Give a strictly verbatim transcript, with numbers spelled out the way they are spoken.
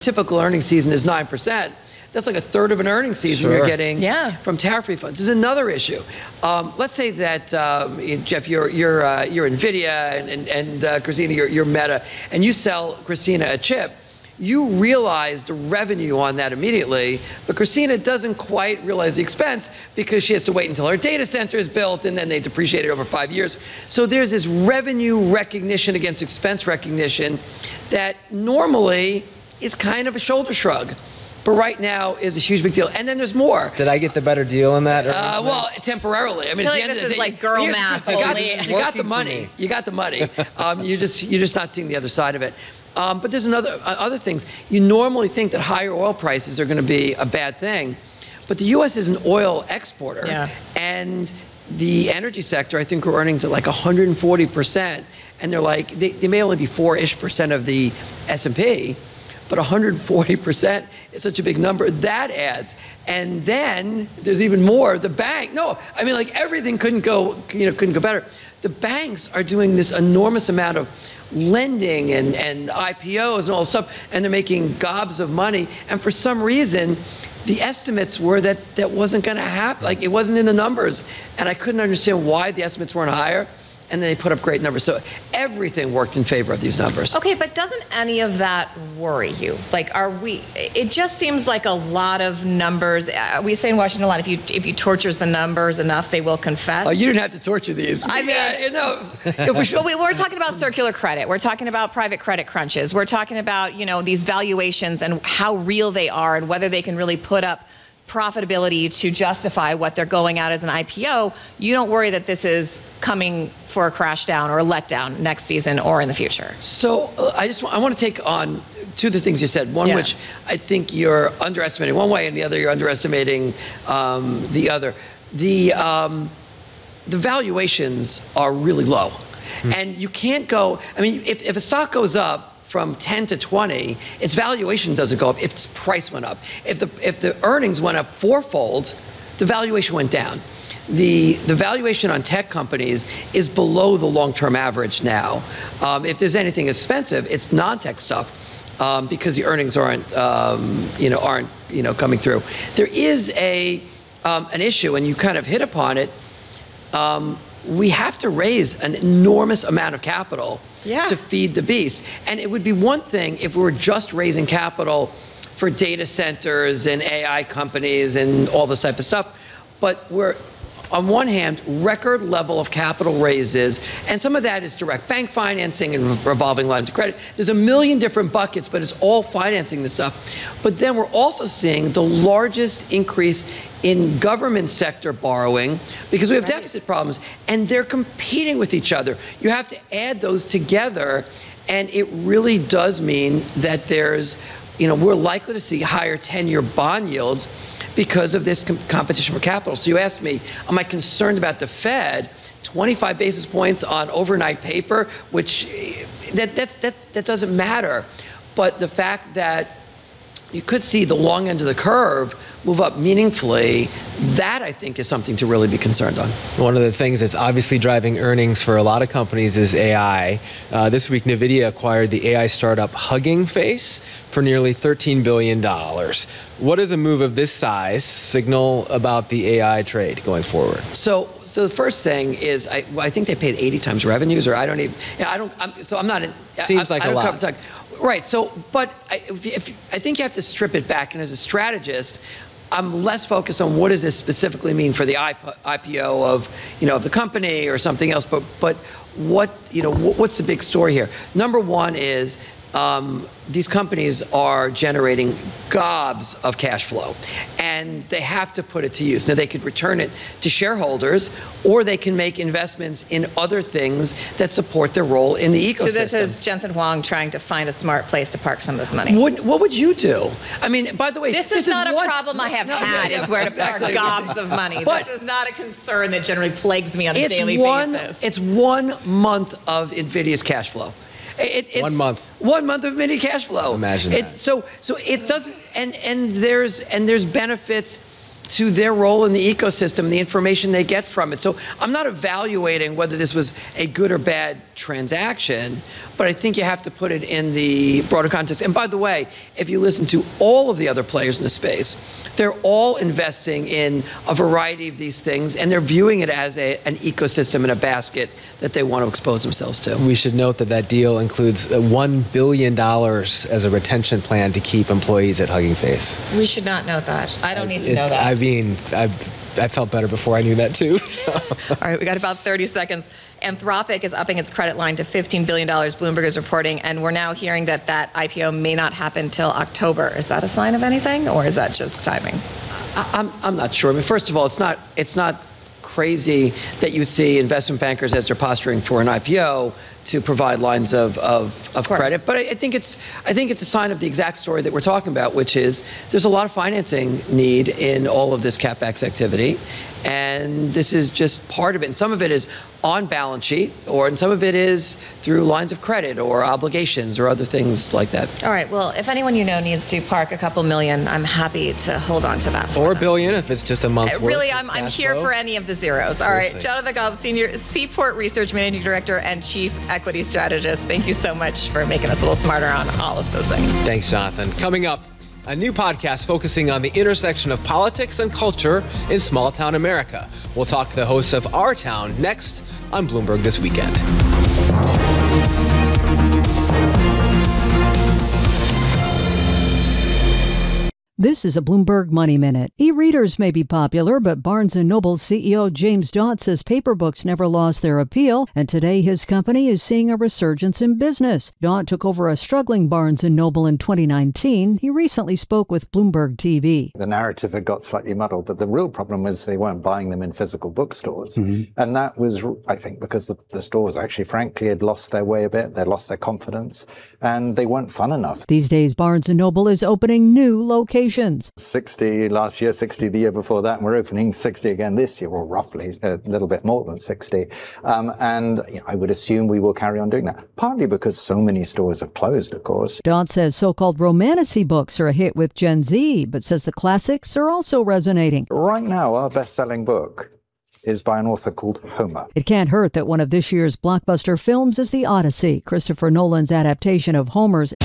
typical earnings season is nine percent. That's like a third of an earnings season Sure. you're getting yeah. from tariff refunds. There's another issue. Um, let's say that, um, Jeff, you're, you're, uh, you're NVIDIA and, and, and uh, Christina, you're, you're Meta, and you sell Christina a chip. You realize the revenue on that immediately, but Christina doesn't quite realize the expense because she has to wait until her data center is built and then they depreciate it over five years. So there's this revenue recognition against expense recognition that normally is kind of a shoulder shrug, but right now is a huge big deal. And then there's more. Did I get the better deal on that? Uh, well, temporarily. I mean, I feel at the like end this of the is day, like girl here's- math You got, only. you got the money. You got the money. Um, you just you're just not seeing the other side of it. Um, but there's another uh, other things. You normally think that higher oil prices are going to be a bad thing, but the U S is an oil exporter, yeah. and the energy sector, I think, are earnings at like one hundred forty percent, and they're like they, they may only be four-ish percent of the S and P. But one hundred forty percent is such a big number, that adds. And then there's even more. The bank, no, I mean, like everything couldn't go, you know, couldn't go better. The banks are doing this enormous amount of lending and, and I P Os and all this stuff, and they're making gobs of money. And for some reason, the estimates were that that wasn't going to happen. Like, it wasn't in the numbers. And I couldn't understand why the estimates weren't higher. And then they put up great numbers. So everything worked in favor of these numbers. Okay, but doesn't any of that worry you? Like, are we, it just seems like a lot of numbers. Uh, we say in Washington a lot, if you if you tortures the numbers enough, they will confess. Oh, you didn't have to torture these. I mean, yeah, you know, if we should, but we, we're talking about circular credit. We're talking about private credit crunches. We're talking about, you know, these valuations and how real they are and whether they can really put up profitability to justify what they're going out as an I P O. You don't worry that this is coming for a crash down or a letdown next season or in the future. So uh, I just want, I want to take on two of the things you said. One, yeah. which I think you're underestimating one way, and the other you're underestimating um, the other. The um, the valuations are really low, hmm. and you can't go. I mean, if, if a stock goes up from ten to twenty, its valuation doesn't go up, its price went up. If the if the earnings went up fourfold, the valuation went down. The the valuation on tech companies is below the long-term average now. Um, if there's anything expensive, it's non-tech stuff, um, because the earnings aren't um, you know aren't you know coming through. There is a um, an issue, and you kind of hit upon it. Um, we have to raise an enormous amount of capital yeah. to feed the beast. And it would be one thing if we were just raising capital for data centers and A I companies and all this type of stuff. But we're, on one hand, record level of capital raises, and some of that is direct bank financing and revolving lines of credit. There's a million different buckets, but it's all financing this stuff. But then we're also seeing the largest increase in government sector borrowing because we have right. deficit problems, and they're competing with each other. You have to add those together, and it really does mean that there's, you know, we're likely to see higher ten-year bond yields because of this com competition for capital. So you asked me, am I concerned about the Fed? twenty-five basis points on overnight paper, which that, that's, that's, that doesn't matter. But the fact that you could see the long end of the curve move up meaningfully, that I think is something to really be concerned on. One of the things that's obviously driving earnings for a lot of companies is A I. Uh, this week, NVIDIA acquired the A I startup Hugging Face for nearly thirteen billion dollars. What does a move of this size signal about the A I trade going forward? So, so the first thing is, I, I think they paid eighty times revenues, or I don't even, I don't, I'm, so I'm not in. Seems I, like I a don't lot. cover, right, so, but I, if, if, I think you have to strip it back, and as a strategist, I'm less focused on what does this specifically mean for the I P O of, you know, of the company or something else, but, but what, you know, what's the big story here? Number one is, Um, these companies are generating gobs of cash flow, and they have to put it to use. Now, they could return it to shareholders, or they can make investments in other things that support their role in the ecosystem. So this is Jensen Huang trying to find a smart place to park some of this money. What, what would you do? I mean, by the way, this, this is not is a one, problem I have no, had, yeah, yeah, is where to exactly. park gobs of money. But this is not a concern that generally plagues me on a it's daily one, basis. It's one month of NVIDIA's cash flow. It, it's one month. One month of mini cash flow. Imagine it's that. So, so it doesn't, and and there's and there's benefits to their role in the ecosystem, the information they get from it. So I'm not evaluating whether this was a good or bad transaction, but I think you have to put it in the broader context. And by the way, if you listen to all of the other players in the space, they're all investing in a variety of these things, and they're viewing it as a, an ecosystem and a basket that they want to expose themselves to. We should note that that deal includes one billion dollars as a retention plan to keep employees at Hugging Face. We should not know that. I don't need to It's- know that. I mean, I, I felt better before I knew that too. So. All right, we got about thirty seconds. Anthropic is upping its credit line to fifteen billion dollars, Bloomberg is reporting, and we're now hearing that that I P O may not happen till October. Is that a sign of anything, or is that just timing? I, I'm, I'm not sure. I mean, first of all, it's not, it's not crazy that you would see investment bankers as they're posturing for an I P O to provide lines of, of, of, Of course. credit. But I, I think it's I think it's a sign of the exact story that we're talking about, which is there's a lot of financing need in all of this CapEx activity. And this is just part of it. And some of it is on balance sheet, or and some of it is through lines of credit or obligations or other things like that. All right, well, if anyone you know needs to park a couple million, I'm happy to hold on to that for Or a them. billion if it's just a month's worth. Really, of I'm, I'm cash here flow. for any of the zeros. All right, Seriously. Jonathan Golub, Senior Seaport Research Managing Director and Chief Equity Strategist. Thank you so much for making us a little smarter on all of those things. Thanks, Jonathan. Coming up, a new podcast focusing on the intersection of politics and culture in small town America. We'll talk to the hosts of Our Town next on Bloomberg This Weekend. This is a Bloomberg Money Minute. E-readers may be popular, but Barnes and Noble C E O James Daunt says paper books never lost their appeal, and today his company is seeing a resurgence in business. Daunt took over a struggling Barnes and Noble in twenty nineteen. He recently spoke with Bloomberg T V. The narrative had got slightly muddled, but the real problem was they weren't buying them in physical bookstores. Mm-hmm. And that was, I think, because the, the stores actually, frankly, had lost their way a bit. They'd lost their confidence, and they weren't fun enough. These days, Barnes and Noble is opening new locations. sixty last year, sixty the year before that, and we're opening sixty again this year, or roughly a little bit more than sixty. Um, and you know, I would assume we will carry on doing that, partly because so many stores have closed, of course. Daunt says so-called romantasy books are a hit with Gen Z, but says the classics are also resonating. Right now, our best-selling book is by an author called Homer. It can't hurt that one of this year's blockbuster films is The Odyssey, Christopher Nolan's adaptation of Homer's